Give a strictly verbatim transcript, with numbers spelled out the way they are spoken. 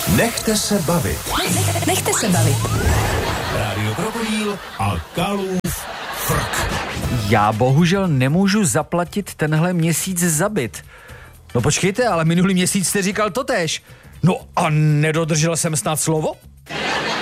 Nechte se bavit. Nech, nechte se bavit. Rádio Krokodýl a Kalův frk. Já bohužel nemůžu zaplatit tenhle měsíc za byt. No počkejte, ale minulý měsíc jste říkal totéž. No a nedodržel jsem snad slovo?